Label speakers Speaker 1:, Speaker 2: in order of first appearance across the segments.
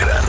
Speaker 1: involucran.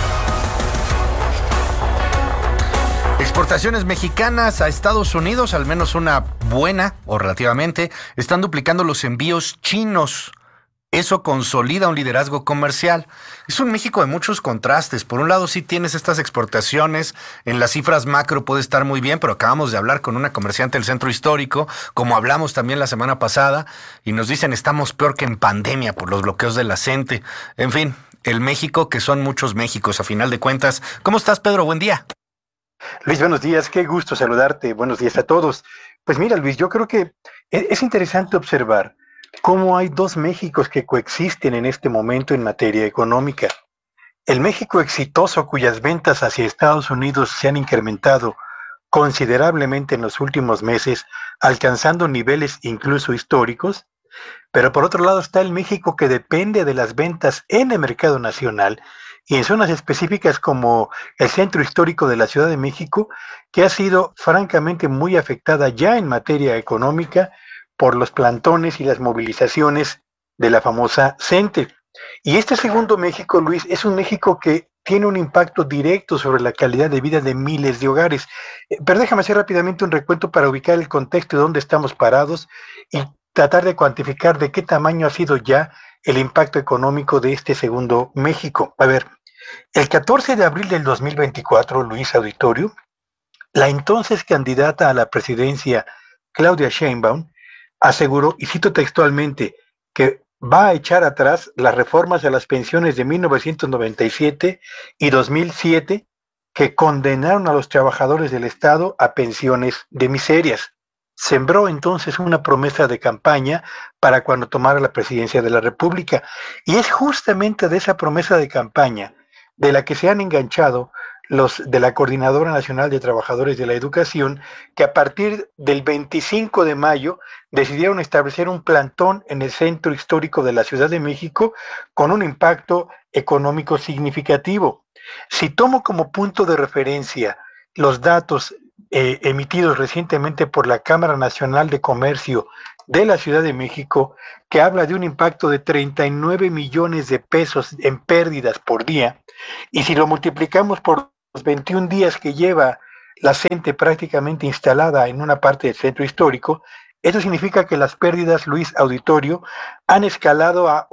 Speaker 2: Exportaciones mexicanas a Estados Unidos, al menos una buena o relativamente, están duplicando los envíos chinos. Eso consolida un liderazgo comercial. Es un México de muchos contrastes. Por un lado, sí tienes estas exportaciones, en las cifras macro puede estar muy bien, pero acabamos de hablar con una comerciante del centro histórico, como hablamos también la semana pasada, y nos dicen estamos peor que en pandemia por los bloqueos de la CENTE. En fin, el México que son muchos Méxicos, a final de cuentas. ¿Cómo estás, Pedro? Buen día.
Speaker 3: Luis, buenos días, qué gusto saludarte, buenos días a todos. Pues mira, Luis, yo creo que es interesante observar cómo hay dos Méxicos que coexisten en este momento en materia económica. El México exitoso cuyas ventas hacia Estados Unidos se han incrementado considerablemente en los últimos meses, alcanzando niveles incluso históricos, pero por otro lado está el México que depende de las ventas en el mercado nacional y en zonas específicas como el centro histórico de la Ciudad de México, que ha sido francamente muy afectada ya en materia económica por los plantones y las movilizaciones de la famosa CENTE. Y este segundo México, Luis, es un México que tiene un impacto directo sobre la calidad de vida de miles de hogares. Pero déjame hacer rápidamente un recuento para ubicar el contexto de dónde estamos parados y tratar de cuantificar de qué tamaño ha sido ya el impacto económico de este segundo México. A ver, el 14 de abril del 2024, Luis Auditorio, la entonces candidata a la presidencia, Claudia Sheinbaum, aseguró, y cito textualmente, que va a echar atrás las reformas a las pensiones de 1997 y 2007 que condenaron a los trabajadores del Estado a pensiones de miserias. Sembró entonces una promesa de campaña para cuando tomara la presidencia de la República. Y es justamente de esa promesa de campaña de la que se han enganchado los de la Coordinadora Nacional de Trabajadores de la Educación, que a partir del 25 de mayo decidieron establecer un plantón en el centro histórico de la Ciudad de México con un impacto económico significativo. Si tomo como punto de referencia los datos emitidos recientemente por la Cámara Nacional de Comercio de la Ciudad de México, que habla de un impacto de 39 millones de pesos en pérdidas por día, y si lo multiplicamos por los 21 días que lleva la CENTE prácticamente instalada en una parte del centro histórico, eso significa que las pérdidas, Luis Auditorio, han escalado a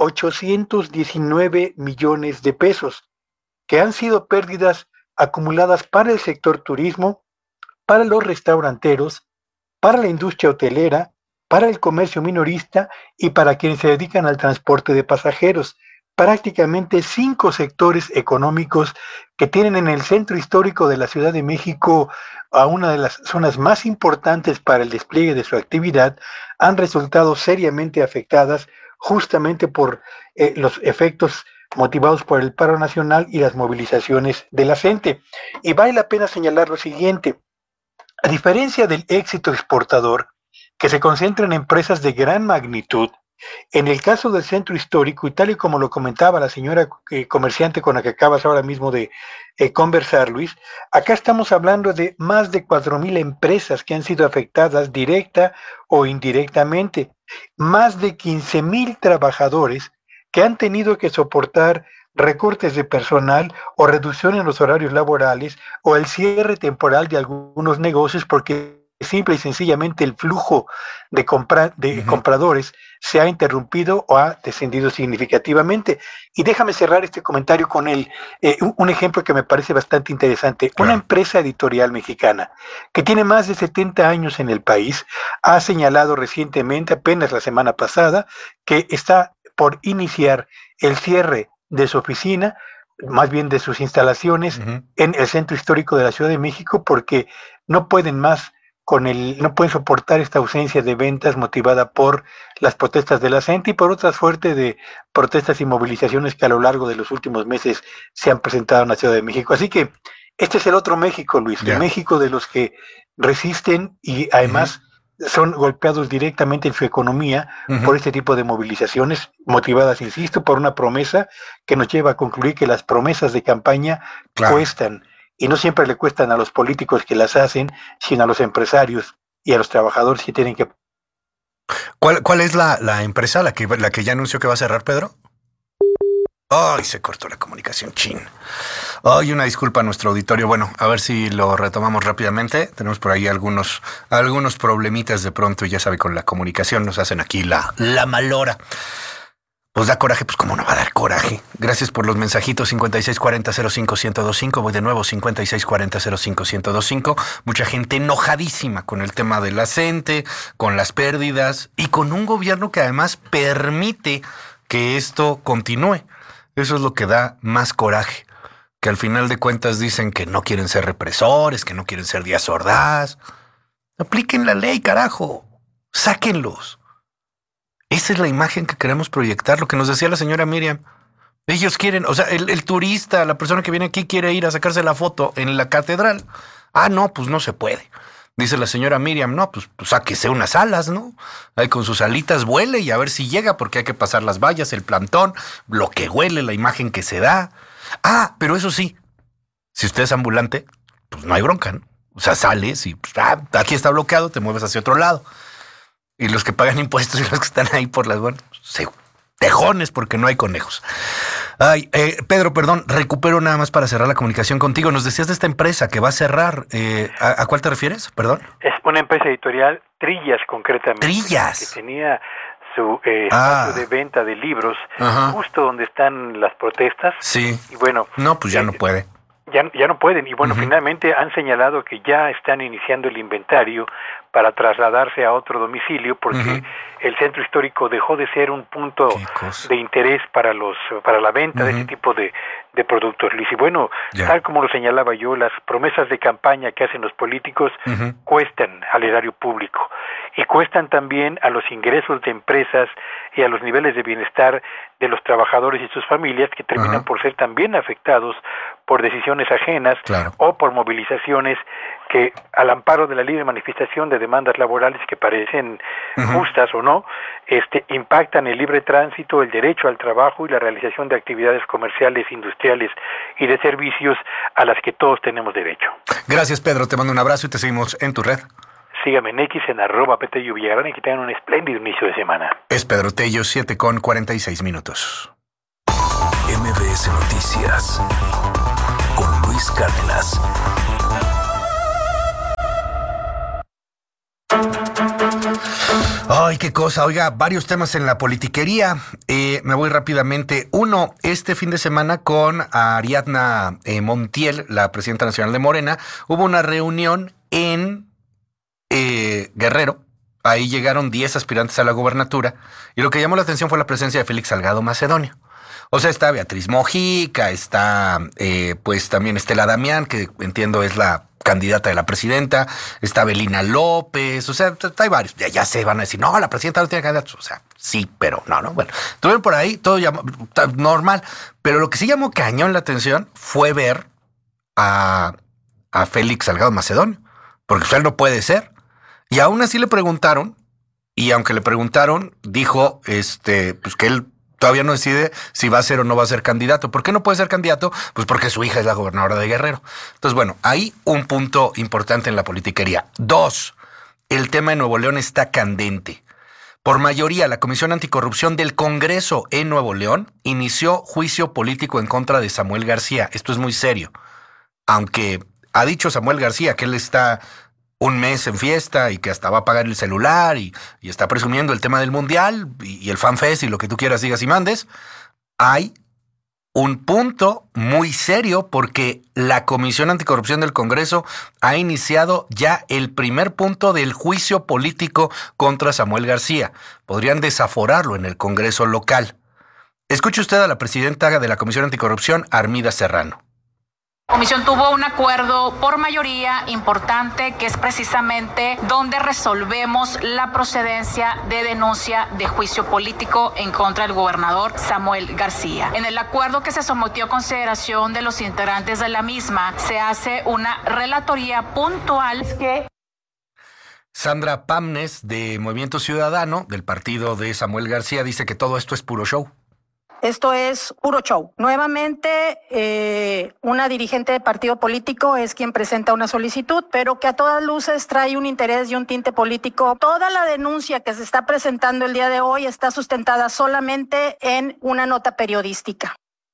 Speaker 3: 819 millones de pesos, que han sido pérdidas acumuladas para el sector turismo, para los restauranteros, para la industria hotelera, para el comercio minorista y para quienes se dedican al transporte de pasajeros. Prácticamente 5 sectores económicos que tienen en el centro histórico de la Ciudad de México a una de las zonas más importantes para el despliegue de su actividad, han resultado seriamente afectadas justamente por los efectos motivados por el paro nacional y las movilizaciones de la gente. Y vale la pena señalar lo siguiente: a diferencia del éxito exportador, que se concentra en empresas de gran magnitud, en el caso del centro histórico, y tal y como lo comentaba la señora comerciante con la que acabas ahora mismo de conversar, Luis, acá estamos hablando de más de 4,000 empresas que han sido afectadas directa o indirectamente, más de 15,000 trabajadores que han tenido que soportar recortes de personal o reducción en los horarios laborales o el cierre temporal de algunos negocios porque simple y sencillamente el flujo de compradores se ha interrumpido o ha descendido significativamente. Y déjame cerrar este comentario con un ejemplo que me parece bastante interesante. Una empresa editorial mexicana que tiene más de 70 años en el país ha señalado recientemente, apenas la semana pasada, que está por iniciar el cierre de su oficina, más bien de sus instalaciones en el centro histórico de la Ciudad de México, porque no pueden más no pueden soportar esta ausencia de ventas motivada por las protestas de la CENTE y por otras fuertes de protestas y movilizaciones que a lo largo de los últimos meses se han presentado en la Ciudad de México. Así que este es el otro México, Luis, el México de los que resisten y además son golpeados directamente en su economía por este tipo de movilizaciones motivadas, insisto, por una promesa que nos lleva a concluir que las promesas de campaña cuestan. Y no siempre le cuestan a los políticos que las hacen, sino a los empresarios y a los trabajadores que tienen que...
Speaker 2: ¿Cuál es la empresa la que ya anunció que va a cerrar, Pedro? Ay, se cortó la comunicación, chin. Ay, una disculpa a nuestro auditorio. Bueno, a ver si lo retomamos rápidamente. Tenemos por ahí algunos problemitas de pronto, y ya sabe, con la comunicación nos hacen aquí la malora. Pues da coraje, pues cómo no va a dar coraje. Gracias por los mensajitos. 5640-05-1025. Voy de nuevo, 5640-05-1025. Mucha gente enojadísima con el tema de la CENTE, con las pérdidas y con un gobierno que además permite que esto continúe. Eso es lo que da más coraje. Que al final de cuentas dicen que no quieren ser represores, que no quieren ser Díaz Ordaz. Apliquen la ley, carajo. Sáquenlos. Esa es la imagen que queremos proyectar, lo que nos decía la señora Miriam. Ellos quieren, o sea, el turista, la persona que viene aquí quiere ir a sacarse la foto en la catedral. Ah, no, pues no se puede. Dice la señora Miriam, no, pues sáquese unas alas, ¿no? Ahí con sus alitas vuele y a ver si llega, porque hay que pasar las vallas, el plantón, lo que huele, la imagen que se da. Ah, pero eso sí, si usted es ambulante, pues no hay bronca, ¿no? O sea, sales y pues, aquí está bloqueado, te mueves hacia otro lado. Y los que pagan impuestos y los que están ahí por las buenas, tejones porque no hay conejos. Ay, Pedro, perdón, recupero nada más para cerrar la comunicación contigo. Nos decías de esta empresa que va a cerrar. ¿A cuál te refieres? Perdón.
Speaker 3: Es una empresa editorial, Trillas concretamente.
Speaker 2: Trillas.
Speaker 3: Que tenía su espacio de venta de libros, justo donde están las protestas.
Speaker 2: Sí.
Speaker 3: Y bueno.
Speaker 2: No, pues ya no puede.
Speaker 3: Ya no pueden. Y bueno, finalmente han señalado que ya están iniciando el inventario para trasladarse a otro domicilio, porque el centro histórico dejó de ser un punto de interés para la venta de ese tipo de productos, Luis. Y bueno, tal como lo señalaba yo, las promesas de campaña que hacen los políticos cuestan al erario público y cuestan también a los ingresos de empresas y a los niveles de bienestar de los trabajadores y sus familias, que terminan por ser también afectados por decisiones ajenas o por movilizaciones que, al amparo de la libre manifestación de demandas laborales que parecen justas o no, impactan el libre tránsito, el derecho al trabajo y la realización de actividades comerciales, industriales y de servicios a las que todos tenemos derecho.
Speaker 2: Gracias, Pedro. Te mando un abrazo y te seguimos en tu red.
Speaker 3: Sígame en X en @PetelloVillagrán y que tengan un espléndido inicio de semana.
Speaker 2: Es Pedro Tello, 7:46.
Speaker 1: MBS Noticias con Luis Cárdenas.
Speaker 2: Ay, qué cosa. Oiga, varios temas en la politiquería. Me voy rápidamente. Uno, este fin de semana con Ariadna Montiel, la presidenta nacional de Morena, hubo una reunión en Guerrero. Ahí llegaron 10 aspirantes a la gubernatura y lo que llamó la atención fue la presencia de Félix Salgado Macedonio. O sea, está Beatriz Mojica, está pues también Estela Damián, que entiendo es la candidata de la presidenta, está Belina López, o sea, hay varios. Ya se van a decir, no, la presidenta no tiene candidatos. O sea, sí, pero no. Bueno, estuvieron por ahí, todo normal. Pero lo que sí llamó cañón la atención fue ver a Félix Salgado Macedonio, porque él no puede ser. Y aún así le preguntaron, y aunque le preguntaron, dijo pues que él todavía no decide si va a ser o no va a ser candidato. ¿Por qué no puede ser candidato? Pues porque su hija es la gobernadora de Guerrero. Entonces, bueno, hay un punto importante en la politiquería. 2, el tema de Nuevo León está candente. Por mayoría, la Comisión Anticorrupción del Congreso en Nuevo León inició juicio político en contra de Samuel García. Esto es muy serio. Aunque ha dicho Samuel García que él está un mes en fiesta y que hasta va a pagar el celular y está presumiendo el tema del mundial y el FanFest y lo que tú quieras, digas y mandes, hay un punto muy serio porque la Comisión Anticorrupción del Congreso ha iniciado ya el primer punto del juicio político contra Samuel García. Podrían desaforarlo en el Congreso local. Escuche usted a la presidenta de la Comisión Anticorrupción, Armida Serrano.
Speaker 4: La comisión tuvo un acuerdo por mayoría importante, que es precisamente donde resolvemos la procedencia de denuncia de juicio político en contra del gobernador Samuel García. En el acuerdo que se sometió a consideración de los integrantes de la misma, se hace una relatoría puntual que...
Speaker 2: Sandra Pamnes, de Movimiento Ciudadano, del partido de Samuel García, dice que todo esto es puro show.
Speaker 5: Esto es puro show. Nuevamente, una dirigente de partido político es quien presenta una solicitud, pero que a todas luces trae un interés y un tinte político. Toda la denuncia que se está presentando el día de hoy está sustentada solamente en una nota periodística.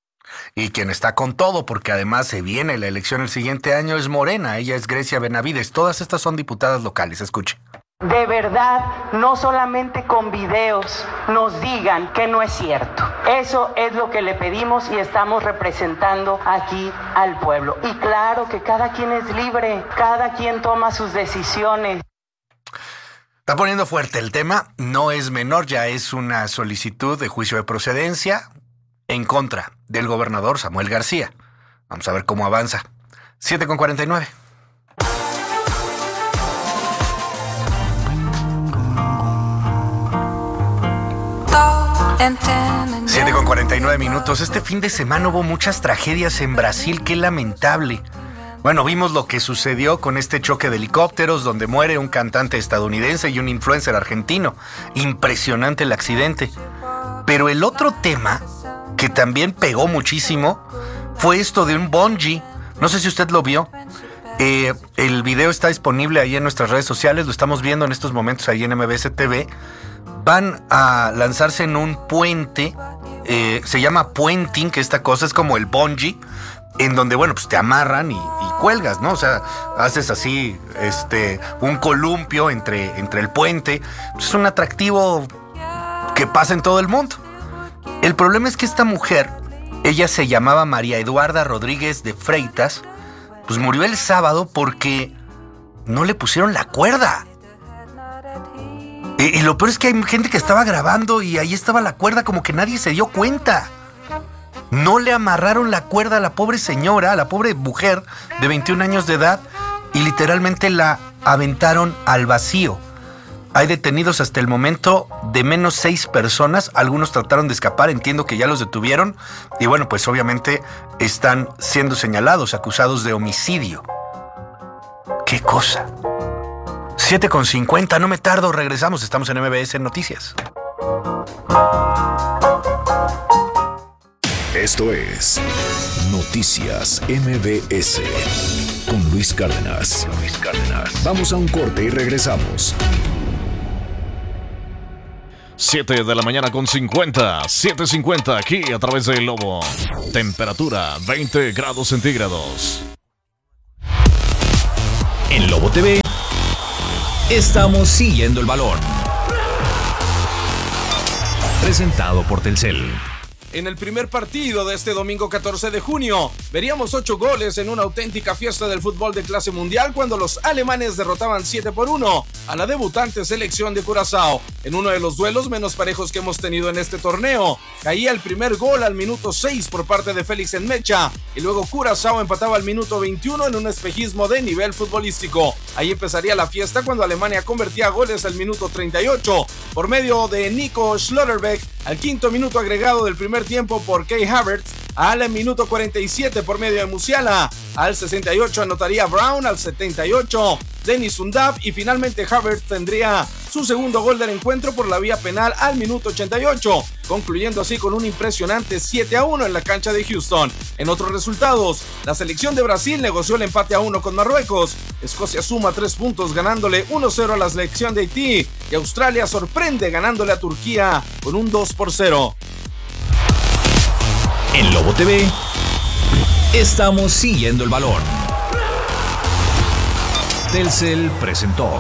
Speaker 2: Y quien está con todo, porque además se viene la elección el siguiente año, es Morena. Ella es Grecia Benavides. Todas estas son diputadas locales. Escuche.
Speaker 6: De verdad, no solamente con videos nos digan que no es cierto. Eso es lo que le pedimos y estamos representando aquí al pueblo. Y claro que cada quien es libre, cada quien toma sus decisiones.
Speaker 2: Está poniendo fuerte el tema, no es menor, ya es una solicitud de juicio de procedencia en contra del gobernador Samuel García. Vamos a ver cómo avanza. 7:49. 7:49 minutos. Este fin de semana hubo muchas tragedias en Brasil, qué lamentable. Bueno, vimos lo que sucedió con este choque de helicópteros donde muere un cantante estadounidense y un influencer argentino. Impresionante el accidente. Pero el otro tema que también pegó muchísimo fue esto de un bungee. No sé si usted lo vio. El video está disponible ahí en nuestras redes sociales. Lo estamos viendo en estos momentos ahí en MBS TV. Van a lanzarse en un puente. Se llama puenting, que esta cosa es como el bungee, en donde, bueno, pues te amarran y cuelgas, ¿no? O sea, haces así, un columpio entre el puente. Es un atractivo que pasa en todo el mundo. El problema es que esta mujer, ella se llamaba María Eduarda Rodríguez de Freitas, pues murió el sábado porque no le pusieron la cuerda. Y lo peor es que hay gente que estaba grabando y ahí estaba la cuerda, como que nadie se dio cuenta. No le amarraron la cuerda a la pobre señora, a la pobre mujer de 21 años de edad, y literalmente la aventaron al vacío. Hay detenidos hasta el momento de menos 6 personas. Algunos trataron de escapar, entiendo que ya los detuvieron. Y bueno, pues obviamente están siendo señalados, acusados de homicidio. ¿Qué cosa? 7:50, no me tardo, regresamos, estamos en MBS Noticias.
Speaker 1: Esto es Noticias MBS con Luis Cárdenas. Vamos a un corte y regresamos.
Speaker 7: 7 de la mañana con 50, 7:50 aquí a través del Lobo. Temperatura 20 grados centígrados.
Speaker 1: En Lobo TV estamos siguiendo el balón. Presentado por Telcel.
Speaker 8: En el primer partido de este domingo 14 de junio, veríamos 8 goles en una auténtica fiesta del fútbol de clase mundial cuando los alemanes derrotaban 7-1 a la debutante selección de Curazao. En uno de los duelos menos parejos que hemos tenido en este torneo, caía el primer gol al minuto 6 por parte de Félix Enmecha y luego Curazao empataba al minuto 21 en un espejismo de nivel futbolístico. Ahí empezaría la fiesta cuando Alemania convertía goles al minuto 38 por medio de Nico Schlotterbeck al quinto minuto agregado del primer tiempo por Kai Havertz, al minuto 47 por medio de Musiala, al 68 anotaría Brown, al 78 Denis Undav y finalmente Havertz tendría su segundo gol del encuentro por la vía penal al minuto 88, concluyendo así con un impresionante 7-1 en la cancha de Houston. En otros resultados, la selección de Brasil negoció el empate a 1 con Marruecos, Escocia suma 3 puntos ganándole 1-0 a la selección de Haití y Australia sorprende ganándole a Turquía con un 2-0.
Speaker 1: En Lobo TV estamos siguiendo el balón. Telcel presentó.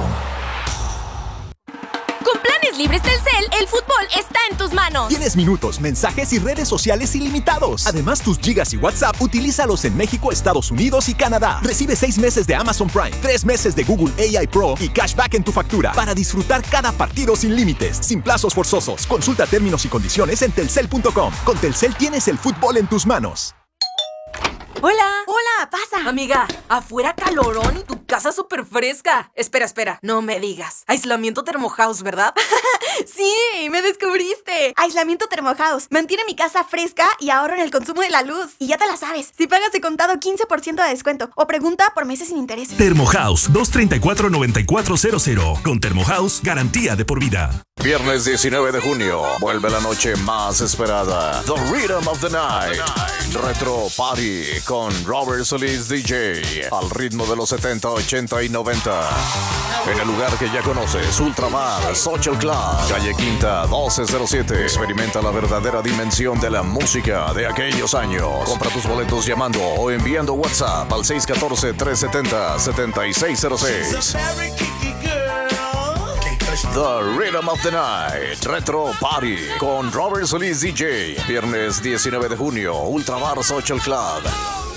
Speaker 9: Con planes libres Telcel, el fútbol está en tus manos.
Speaker 10: Tienes minutos, mensajes y redes sociales ilimitados. Además, tus gigas y WhatsApp, utilízalos en México, Estados Unidos y Canadá. Recibe 6 meses de Amazon Prime, 3 meses de Google AI Pro y cashback en tu factura para disfrutar cada partido sin límites, sin plazos forzosos. Consulta términos y condiciones en telcel.com. Con Telcel tienes el fútbol en tus manos.
Speaker 9: Hola. Hola, pasa. Amiga, afuera calorón y tu casa súper fresca. Espera, no me digas. Aislamiento Thermohouse, ¿verdad? Sí, me descubriste. Aislamiento Thermohouse. Mantiene mi casa fresca y ahorro en el consumo de la luz. Y ya te la sabes. Si pagas de contado, 15% de descuento. O pregunta por meses sin intereses.
Speaker 11: Thermohouse 234-9400. Con Thermohouse, garantía de por vida.
Speaker 7: Viernes 19 de junio, vuelve la noche más esperada. The Rhythm of the Night. Retro Party con Robert Solís DJ. Al ritmo de los 70, 80 y 90. En el lugar que ya conoces, Ultramar Social Club, calle Quinta 1207. Experimenta la verdadera dimensión de la música de aquellos años. Compra tus boletos llamando o enviando WhatsApp al 614-370-7606. The Rhythm of the Night Retro Party con Robert Solís DJ. Viernes 19 de junio, Ultramar Social Club.